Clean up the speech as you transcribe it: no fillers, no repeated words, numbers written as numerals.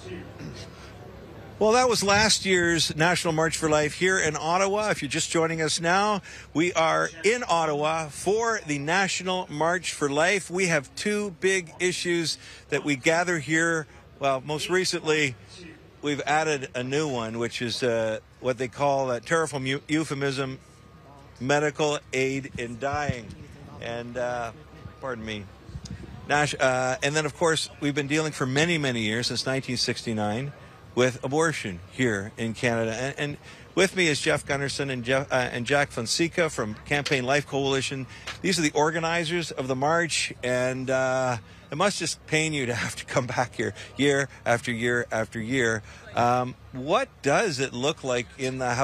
Well, that was last year's National March for Life here in Ottawa. If you're just joining us now, we are in Ottawa for the National March for Life. We have two big issues that we gather here. Well, most recently, we've added a new one, which is what they call a terrible euphemism, medical aid in dying. And, pardon me. And then, of course, we've been dealing for many, many years, since 1969, with abortion here in Canada. And with me is Jeff Gunnarsson and Jack Fonseca from Campaign Life Coalition. These are the organizers of the march, and it must just pain you to have to come back here year after year after year. What does it look like in the House